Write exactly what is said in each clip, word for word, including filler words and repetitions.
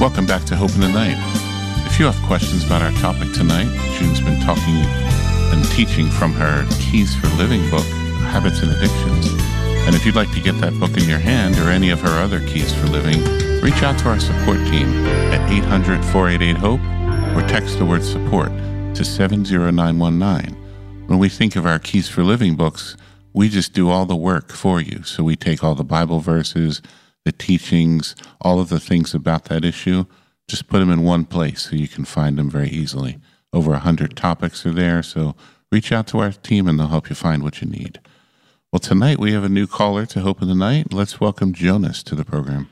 Welcome back to Hope in the Night. If you have questions about our topic tonight, June's been talking and teaching from her Keys for Living book, Habits and Addictions. And if you'd like to get that book in your hand or any of her other Keys for Living, reach out to our support team at eight hundred, four eight eight, HOPE or text the word support to seven zero nine one nine. When we think of our Keys for Living books, we just do all the work for you. So we take all the Bible verses, the teachings, all of the things about that issue, just put them in one place so you can find them very easily. Over a hundred topics are there, so reach out to our team and they'll help you find what you need. Well, tonight we have a new caller to Hope in the Night. Let's welcome Jonas to the program.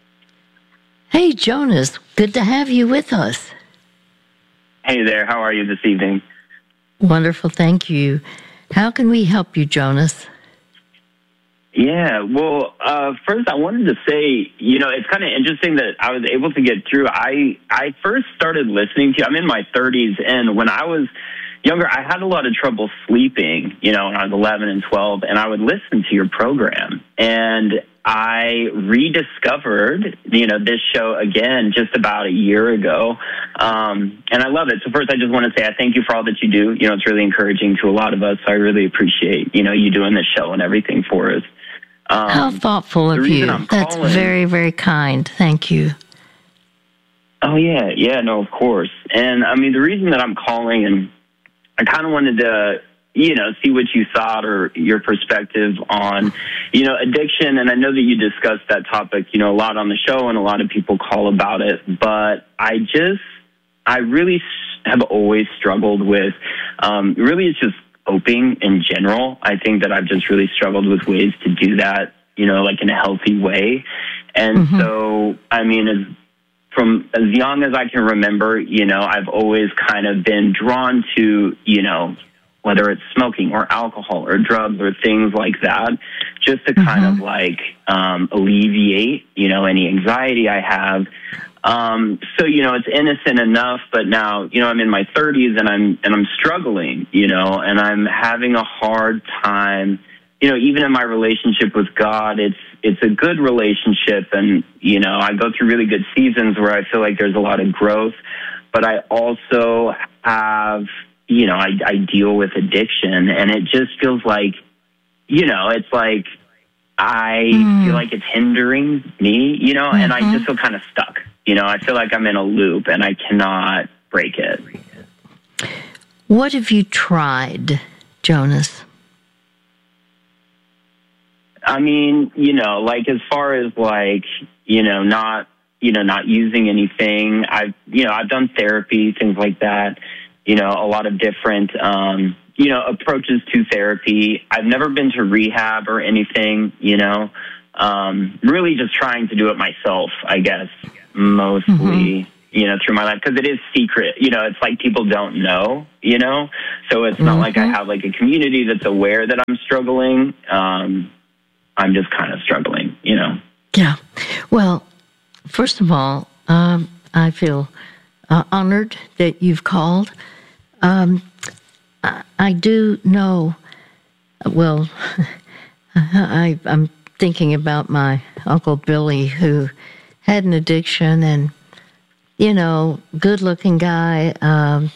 Hey, Jonas, good to have you with us. Hey there, how are you this evening? Wonderful, thank you. How can we help you, Jonas? Yeah, well, uh, first I wanted to say, you know, it's kind of interesting that I was able to get through. I, I first started listening to you. I'm in my thirties, and when I was younger, I had a lot of trouble sleeping, you know, when I was eleven and twelve, and I would listen to your program. And I rediscovered, you know, this show again just about a year ago, um, and I love it. So first, I just want to say I thank you for all that you do. You know, it's really encouraging to a lot of us. So I really appreciate, you know, you doing this show and everything for us. Um, How thoughtful of you. That's calling, very, very kind. Thank you. Oh, yeah. Yeah, no, of course. And, I mean, the reason that I'm calling, and I kind of wanted to, you know, see what you thought or your perspective on, you know, addiction. And I know that you discussed that topic, you know, a lot on the show, and a lot of people call about it. But I just, I really have always struggled with, um, really it's just coping in general. I think that I've just really struggled with ways to do that, you know, like in a healthy way. And mm-hmm. so, I mean, as, from as young as I can remember, you know, I've always kind of been drawn to, you know, whether it's smoking or alcohol or drugs or things like that, just to mm-hmm. kind of like um, alleviate, you know, any anxiety I have. Um, so, you know, it's innocent enough, but now, you know, I'm in my thirties and I'm, and I'm struggling, you know, and I'm having a hard time, you know, even in my relationship with God, it's, it's a good relationship. And, you know, I go through really good seasons where I feel like there's a lot of growth, but I also have, you know, I, I deal with addiction, and it just feels like, you know, it's like, I mm. feel like it's hindering me, you know, mm-hmm. and I just feel kind of stuck. You know, I feel like I'm in a loop and I cannot break it. What have you tried, Jonas? I mean, you know, like as far as like, you know, not, you know, not using anything. I've, you know, I've done therapy, things like that, you know, a lot of different, um, you know, approaches to therapy. I've never been to rehab or anything, you know, um, really just trying to do it myself, I guess. Mostly, mm-hmm. you know, through my life, because it is secret. You know, it's like people don't know, you know, so it's not mm-hmm. like I have like a community that's aware that I'm struggling. Um, I'm just kind of struggling, you know. Yeah. Well, first of all, um, I feel uh, honored that you've called. Um, I, I do know, well, I, I'm thinking about my Uncle Billy, who had an addiction, and, you know, good-looking guy. Um,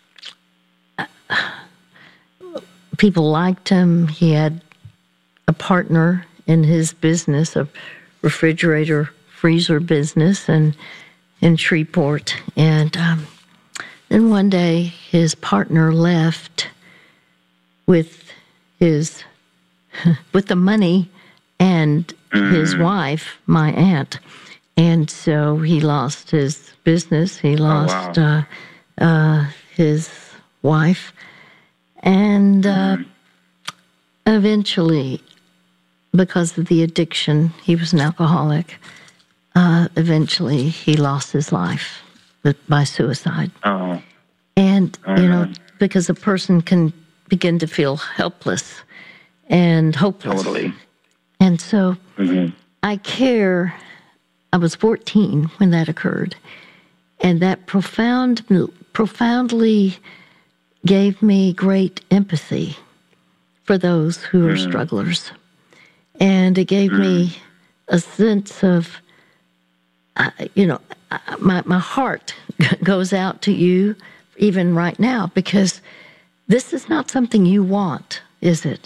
people liked him. He had a partner in his business, a refrigerator freezer business, and in Shreveport. And um, then one day, his partner left with his with the money and his wife, my aunt. And so he lost his business. He lost oh, wow. uh, uh, his wife. And uh, eventually, because of the addiction, he was an alcoholic. Uh, eventually, he lost his life by suicide. Oh. And, oh, you know, because a person can begin to feel helpless and hopeless. Totally. And so mm-hmm. I care. I was fourteen when that occurred, and that profound, profoundly gave me great empathy for those who are mm. strugglers. And it gave mm. me a sense of, uh, you know, my my heart goes out to you even right now, because this is not something you want, is it?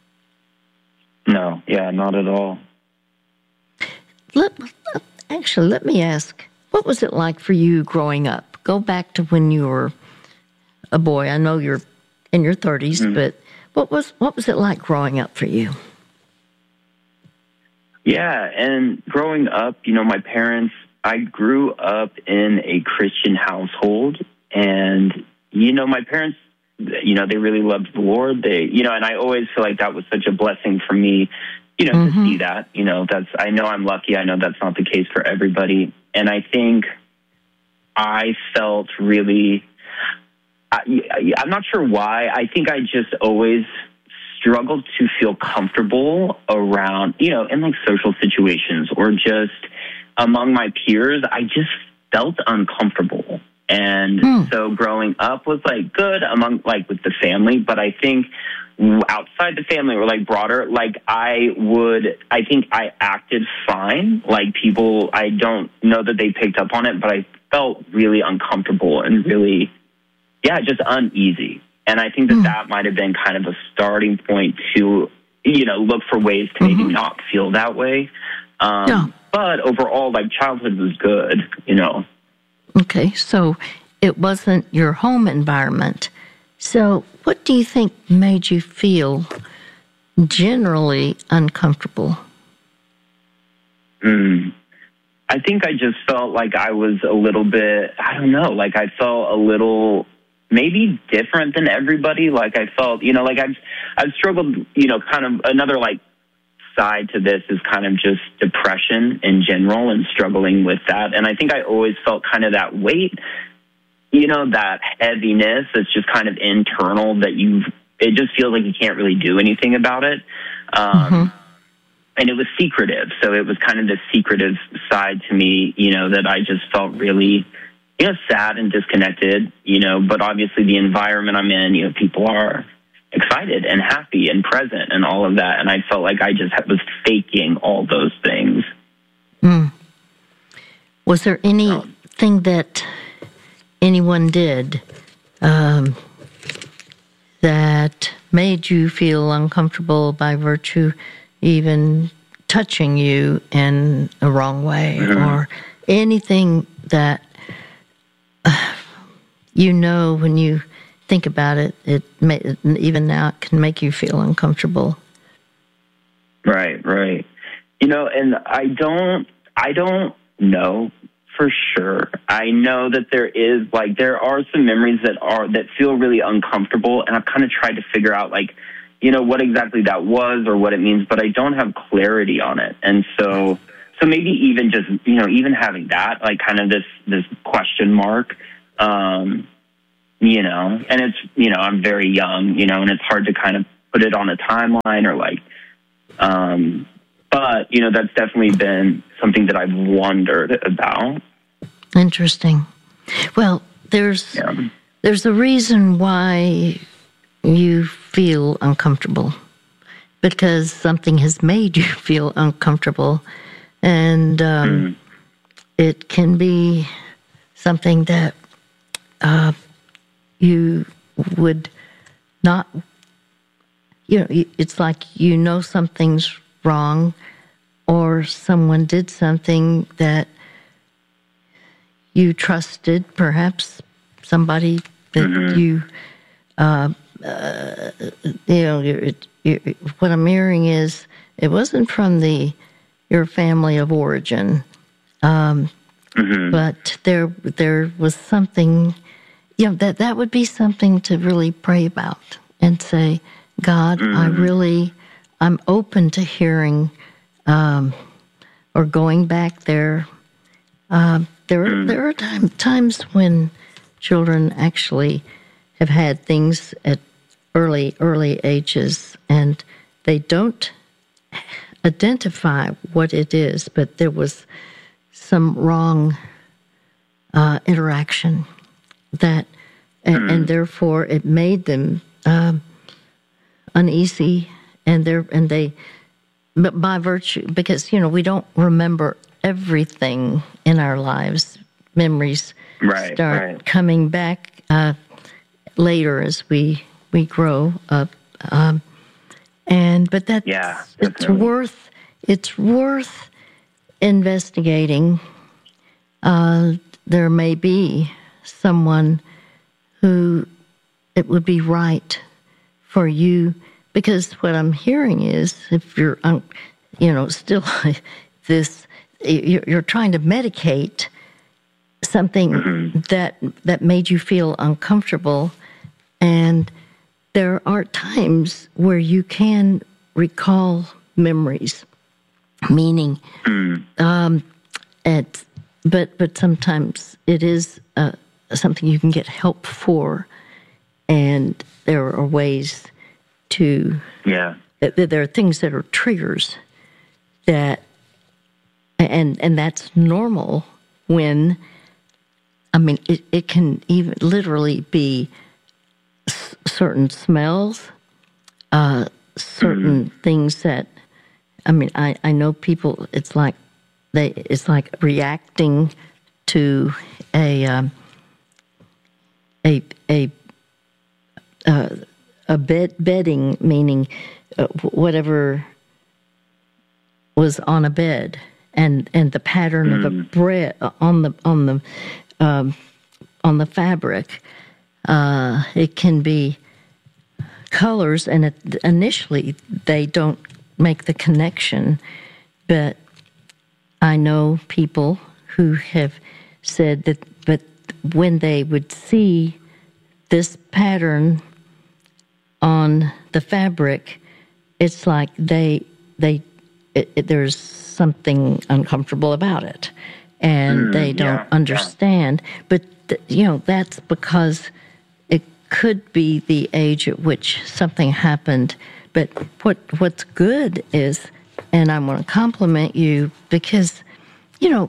No, yeah, not at all. Let, actually, let me ask, what was it like for you growing up? Go back to when you were a boy. I know you're in your thirties, mm. but what was what was it like growing up for you? Yeah, and growing up, you know, my parents, I grew up in a Christian household, and, you know, my parents, you know, they really loved the Lord. They, you know, and I always feel like that was such a blessing for me, you know, mm-hmm. to see that. You know, that's, I know I'm lucky. I know that's not the case for everybody. And I think I felt really, I, I'm not sure why. I think I just always struggled to feel comfortable around, you know, in like social situations or just among my peers. I just felt uncomfortable. And mm. so growing up was like good among like with the family, but I think outside the family or like broader, like I would, I think I acted fine. Like people, I don't know that they picked up on it, but I felt really uncomfortable and really, yeah, just uneasy. And I think that mm. that might have been kind of a starting point to, you know, look for ways to maybe mm-hmm. not feel that way. Um, yeah. But overall, like childhood was good, you know. Okay, so it wasn't your home environment. So what do you think made you feel generally uncomfortable? Mm. I think I just felt like I was a little bit, I don't know, like I felt a little maybe different than everybody. Like I felt, you know, like I've, I've struggled, you know, kind of another like side to this is kind of just depression in general and struggling with that. And I think I always felt kind of that weight, you know, that heaviness that's just kind of internal that you, it just feels like you can't really do anything about it. Um, mm-hmm. And it was secretive. So it was kind of the secretive side to me, you know, that I just felt really, you know, sad and disconnected, you know, but obviously the environment I'm in, you know, people are excited and happy and present and all of that. And I felt like I just was faking all those things. Mm. Was there anything that anyone did um, that made you feel uncomfortable by virtue even touching you in a wrong way, mm-hmm. or anything that uh, you know when you think about it, it may, even now it can make you feel uncomfortable? Right, right. You know, and I don't, I don't know for sure. I know that there is like there are some memories that are that feel really uncomfortable, and I've kind of tried to figure out like, you know, what exactly that was or what it means, but I don't have clarity on it. And so, so maybe even just, you know, even having that, like kind of this, this question mark, um, you know, and it's, you know, I'm very young, you know, and it's hard to kind of put it on a timeline or like, um, but, you know, that's definitely been something that I've wondered about. Interesting. Well, there's, yeah. there's a reason why you feel uncomfortable, because something has made you feel uncomfortable, and um, mm. it can be something that uh, you would not, you know, it's like you know something's wrong, or someone did something that you trusted, perhaps somebody that mm-hmm. you uh, Uh, you know, you're, you're, what I'm hearing is it wasn't from the your family of origin, um, mm-hmm. but there there was something. You know, that that would be something to really pray about and say, God, mm-hmm. I really, I'm open to hearing um, or going back there. Um, there mm-hmm. there are time, times when children actually have had things at early, early ages, and they don't identify what it is, but there was some wrong uh, interaction that, and, mm. and therefore it made them um, uneasy, and they and they, but by virtue, because you know we don't remember everything in our lives. memories right, start right. coming back uh, later as we we grow up. Um, and but that's yeah, it's worth it's worth investigating. Uh, there may be someone who it would be right for you, because what I'm hearing is if you're, um, you know, still this, you're, you're trying to medicate something mm-hmm. that that made you feel uncomfortable, and there are times where you can recall memories, meaning, mm. um, it's, but but sometimes it is uh, something you can get help for, and there are ways to. Yeah. There are things that are triggers that, and and that's normal when. I mean, it, it can even literally be s- certain smells, uh, certain mm-hmm. things that, I mean, I, I know people, it's like they it's like reacting to a um, a a uh, a bed bedding, meaning uh, whatever was on a bed, and, and the pattern mm. of a bread on the on the Um, on the fabric. Uh, it can be colors, and it, initially they don't make the connection, but I know people who have said that, but when they would see this pattern on the fabric, it's like they, they it, it, there's something uncomfortable about it. And mm, they don't yeah, understand. Yeah. But, th- you know, that's because it could be the age at which something happened. But what what's good is, and I want to compliment you, because, you know,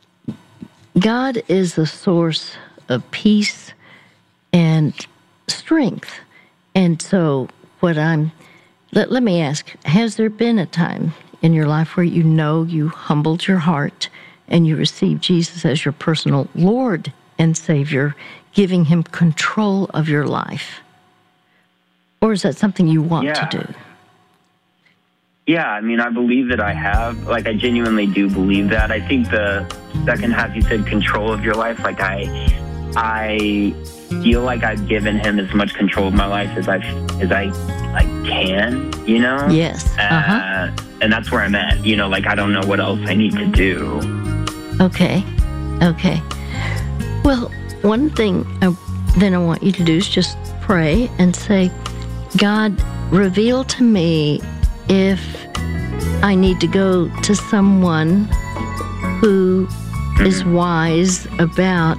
God is the source of peace and strength. And so what I'm, let, let me ask, has there been a time in your life where you know you humbled your heart and you receive Jesus as your personal Lord and Savior, giving him control of your life? Or is that something you want yeah. to do? Yeah, I mean, I believe that I have. Like, I genuinely do believe that. I think the second half you said control of your life, like I I feel like I've given him as much control of my life as I as I I can, you know? Yes. Uh-huh. Uh, and that's where I'm at. You know, like, I don't know what else I need to do. Okay. Okay. Well, one thing I, then I want you to do is just pray and say, God, reveal to me if I need to go to someone who mm-hmm. is wise about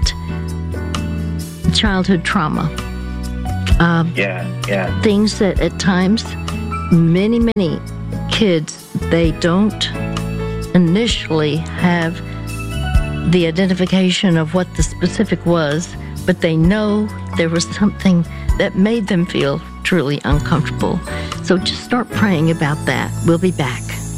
childhood trauma. Um, yeah, yeah. Things that at times, many, many kids, they don't initially have the identification of what the specific was, but they know there was something that made them feel truly uncomfortable. So just start praying about that. We'll be back.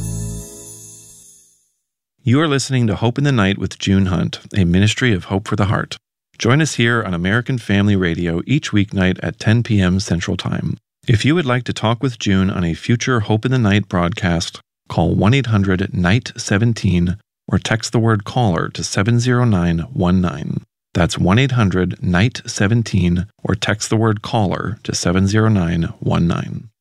You are listening to Hope in the Night with June Hunt, a ministry of Hope for the Heart. Join us here on American Family Radio each weeknight at ten p.m. Central Time. If you would like to talk with June on a future Hope in the Night broadcast, call one eight hundred N I G H T seventeen or text the word CALLER to seven zero nine one nine. That's one eight hundred N I G H T seventeen or text the word CALLER to seven zero nine one nine.